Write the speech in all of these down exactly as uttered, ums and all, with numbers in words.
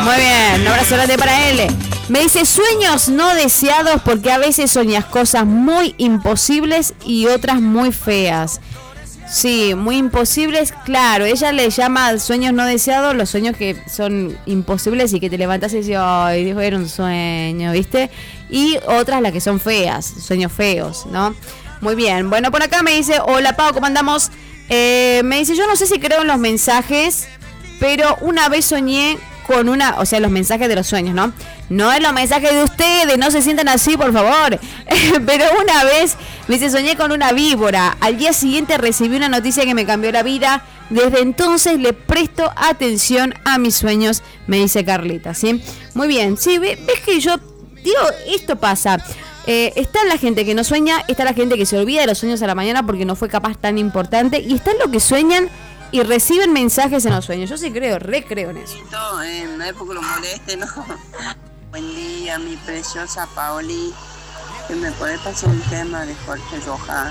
Muy bien, un abrazo grande para él. Me dice sueños no deseados porque a veces soñas cosas muy imposibles y otras muy feas. Sí, muy imposibles, claro, ella le llama sueños no deseados los sueños que son imposibles y que te levantas y dices, ay, era un sueño, ¿viste? Y otras las que son feas, sueños feos, ¿no? Muy bien, bueno, por acá me dice, hola Pau, ¿cómo andamos? Eh, me dice, yo no sé si creo en los mensajes, pero una vez soñé con una, o sea, los mensajes de los sueños, ¿no? No es los mensajes de ustedes, no se sientan así, por favor. Pero una vez me dice, soñé con una víbora. Al día siguiente recibí una noticia que me cambió la vida. Desde entonces le presto atención a mis sueños, me dice Carlita, ¿sí? Muy bien, sí, ves que yo digo, esto pasa. Eh, está la gente que no sueña, está la gente que se olvida de los sueños a la mañana porque no fue capaz tan importante, y están los que sueñan y reciben mensajes en los sueños. Yo sí creo, re creo en eso. En la época lo moleste, ¿no? Buen día, mi preciosa Pauli. ¿Que me puede pasar un tema de Jorge Rojas?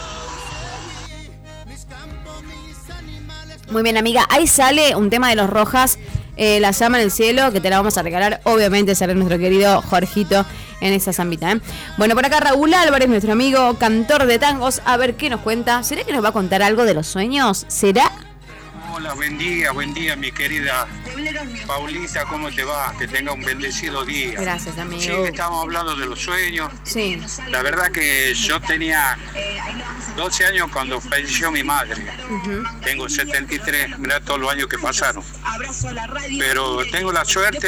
Muy bien, amiga. Ahí sale un tema de los Rojas, eh, La llama en el cielo, que te la vamos a regalar. Obviamente sale nuestro querido Jorgito en esa zambita, ¿eh? Bueno, por acá Raúl Álvarez, nuestro amigo cantor de tangos. A ver qué nos cuenta. ¿Será que nos va a contar algo de los sueños? ¿Será? Hola, buen día, buen día, mi querida Paulita, ¿cómo te va? Que tenga un bendecido día. Gracias, amigo. Sí, estamos hablando de los sueños. Sí. La verdad que yo tenía doce años cuando falleció mi madre. Uh-huh. Tengo setenta y tres, mirá todos los años que pasaron. Pero tengo la suerte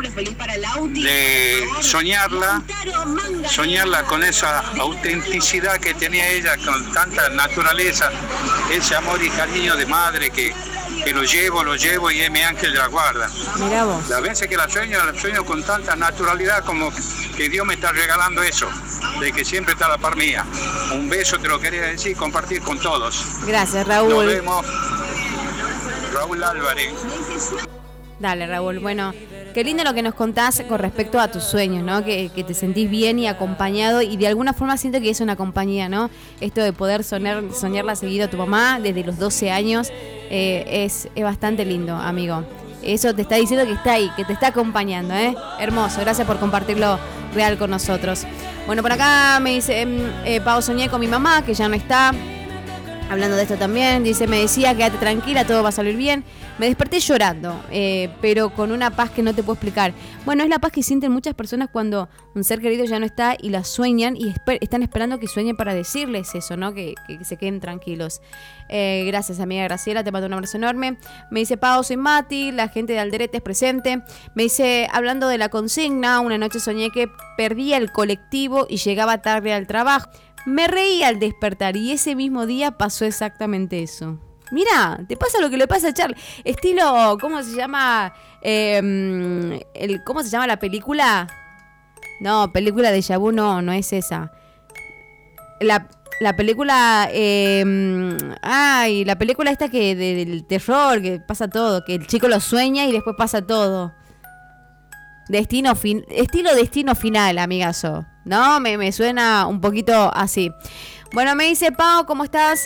de soñarla, soñarla con esa autenticidad que tenía ella, con tanta naturaleza, ese amor y cariño de madre que, que lo llevo, lo llevo y es mi ángel de la guarda. Mirá vos. La veces que la sueño, la sueño con tanta naturalidad como que Dios me está regalando eso, de que siempre está a la par mía. Un beso te lo quería decir, compartir con todos. Gracias, Raúl. Nos vemos. Raúl Álvarez. Dale, Raúl. Bueno, qué lindo lo que nos contás con respecto a tus sueños, ¿no? Que, que te sentís bien y acompañado, y de alguna forma siento que es una compañía, ¿no? Esto de poder soñar, soñarla seguido a tu mamá desde los doce años, eh, es, es bastante lindo, amigo. Eso te está diciendo que está ahí, que te está acompañando, ¿eh? Hermoso, gracias por compartirlo real con nosotros. Bueno, por acá me dice, eh, Pau, soñé con mi mamá, que ya no está. Hablando de esto también, dice, me decía, quédate tranquila, todo va a salir bien. Me desperté llorando, eh, pero con una paz que no te puedo explicar. Bueno, es la paz que sienten muchas personas cuando un ser querido ya no está y la sueñan y esper- están esperando que sueñen para decirles eso, ¿no? Que, que, que se queden tranquilos. Eh, gracias, amiga Graciela, te mando un abrazo enorme. Me dice, Pau, soy Mati, la gente de Alderete es presente. Me dice, hablando de la consigna, una noche soñé que perdía el colectivo y llegaba tarde al trabajo. Me reí al despertar y ese mismo día pasó exactamente eso. Mirá, te pasa lo que le pasa a Charlie. Estilo, ¿cómo se llama? Eh, el, ¿Cómo se llama la película? No, película de Déjà Vu, no, no es esa. La, la película... Eh, ay, la película esta que de, del terror, que pasa todo. Que el chico lo sueña y después pasa todo. Destino fin, estilo Destino Final, amigazo. No, me, me suena un poquito así. Bueno, me dice, Pau, ¿cómo estás?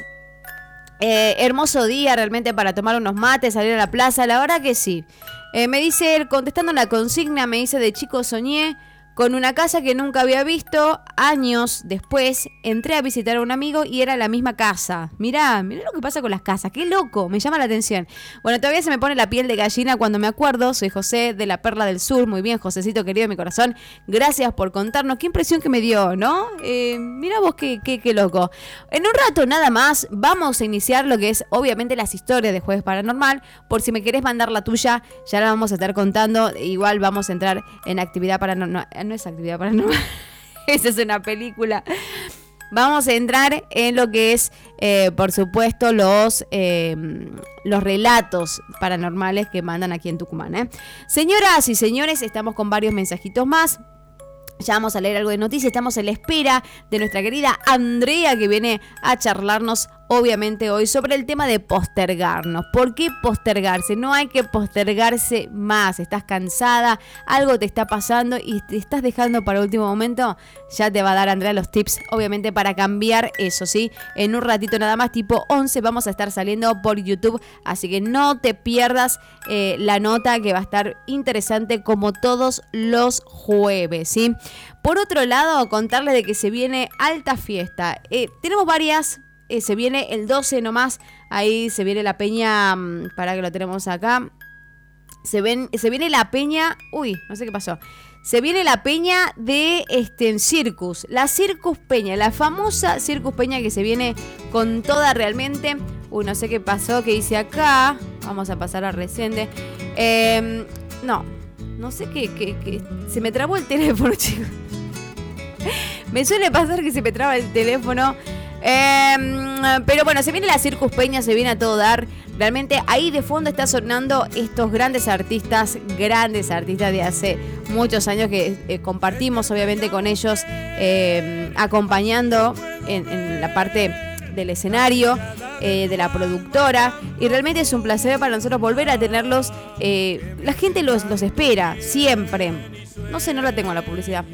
Eh, hermoso día realmente para tomar unos mates, salir a la plaza, la verdad que sí. Eh, me dice él, contestando la consigna, me dice, de chico soñé con una casa que nunca había visto. Años después entré a visitar a un amigo y era la misma casa. Mirá, mirá lo que pasa con las casas, qué loco, me llama la atención. Bueno, todavía se me pone la piel de gallina cuando me acuerdo. Soy José de la Perla del Sur. Muy bien, Josecito querido de mi corazón, gracias por contarnos, qué impresión que me dio, ¿no? Eh, mirá vos qué, qué, qué loco. En un rato nada más vamos a iniciar lo que es obviamente las historias de Jueves Paranormal. Por si me querés mandar la tuya, ya la vamos a estar contando. Igual vamos a entrar en actividad paranormal. No es actividad paranormal. Esa es una película. Vamos a entrar en lo que es, eh, por supuesto, los, eh, los relatos paranormales que mandan aquí en Tucumán, ¿eh? Señoras y señores, estamos con varios mensajitos más. Ya vamos a leer algo de noticias. Estamos en la espera de nuestra querida Andrea, que viene a charlarnos obviamente hoy sobre el tema de postergarnos. ¿Por qué postergarse? No hay que postergarse más. Estás cansada, algo te está pasando y te estás dejando para último momento. Ya te va a dar Andrea los tips, obviamente, para cambiar eso, ¿sí? En un ratito nada más, tipo once, vamos a estar saliendo por YouTube. Así que no te pierdas eh, la nota, que va a estar interesante como todos los jueves, ¿sí? Por otro lado, contarles de que se viene alta fiesta. Eh, tenemos varias... Eh, se viene el doce nomás, ahí se viene la peña, mmm, para que lo tenemos acá, se, ven, se viene la peña, uy, no sé qué pasó, se viene la peña de este, Circus, la Circus Peña, la famosa Circus Peña que se viene con toda realmente, uy, no sé qué pasó, que dice acá, vamos a pasar a reciente, eh, no, no sé qué, qué, qué, se me trabó el teléfono, chicos, me suele pasar que se me traba el teléfono. Eh, pero bueno, se viene la Circus Peña, se viene a todo dar. Realmente ahí de fondo está sonando estos grandes artistas, grandes artistas de hace muchos años que eh, compartimos obviamente con ellos, eh, acompañando en, en la parte del escenario, eh, de la productora, y realmente es un placer para nosotros volver a tenerlos. Eh, la gente los, los espera siempre. No sé, no la tengo la publicidad.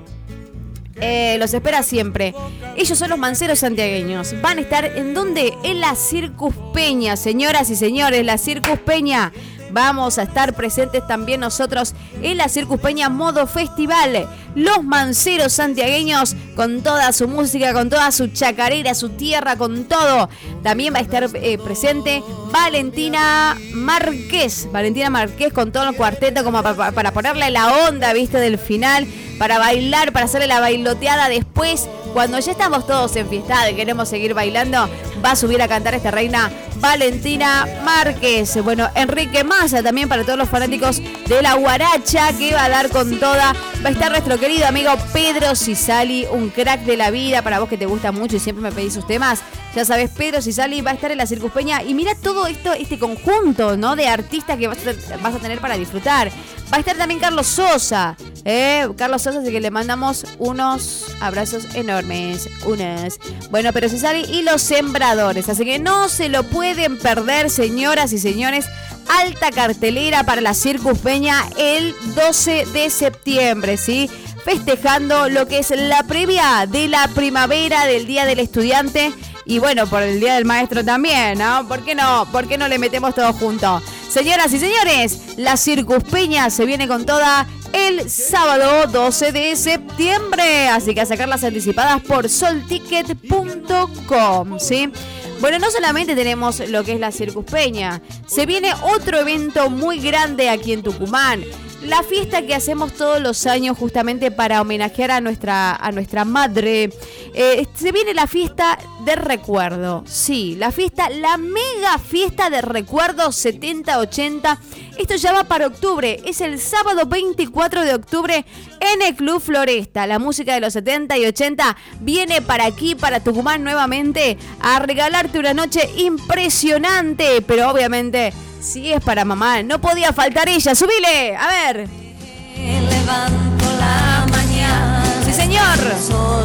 Eh, los espera siempre. Ellos son los manceros santiagueños. Van a estar en donde, en la Circus Peña, señoras y señores, la Circus Peña. Vamos a estar presentes también nosotros en la Circus Peña modo festival. Los manceros santiagueños con toda su música, con toda su chacarera, su tierra, con todo. También va a estar eh, presente Valentina Márquez. Valentina Márquez con todo el cuarteto como para, para ponerle la onda, viste, del final. Para bailar, para hacerle la bailoteada después. Cuando ya estamos todos enfiestados y queremos seguir bailando, va a subir a cantar esta reina Valentina Márquez. Bueno, Enrique Massa también para todos los fanáticos de la guaracha, que va a dar con toda. Va a estar nuestro querido amigo Pedro Cisali, un crack de la vida, para vos que te gusta mucho y siempre me pedís sus temas. Ya sabés, Pedro Cisali va a estar en la Circus Peña. Y mira todo esto, este conjunto, ¿no?, de artistas que vas a, vas a tener para disfrutar. Va a estar también Carlos Sosa. Eh, Carlos Sosa, así que le mandamos unos abrazos enormes. Unas. Bueno, pero Cisali y los Sembradores. Así que no se lo pueden perder, señoras y señores. Alta cartelera para la Circus Peña el doce de septiembre, ¿sí? Festejando lo que es la previa de la primavera, del Día del Estudiante. Y bueno, por el Día del Maestro también, ¿no? ¿Por qué no? ¿Por qué no le metemos todo junto? Señoras y señores, la Circus Peña se viene con toda el sábado doce de septiembre. Así que a sacar las anticipadas por sol ticket punto com, ¿sí? Bueno, no solamente tenemos lo que es la Circus Peña, se viene otro evento muy grande aquí en Tucumán. La fiesta que hacemos todos los años justamente para homenajear a nuestra, a nuestra madre. Eh, se viene la fiesta de recuerdo. Sí, la fiesta, la mega fiesta de recuerdo setenta ochenta. Esto ya va para octubre. Es el sábado veinticuatro de octubre en el Club Floresta. La música de los setenta y ochenta viene para aquí, para Tucumán nuevamente, a regalarte una noche impresionante. Pero obviamente, si es para mamá, no podía faltar ella. ¡Subile! A ver. Levanto la mañana. Sí, señor.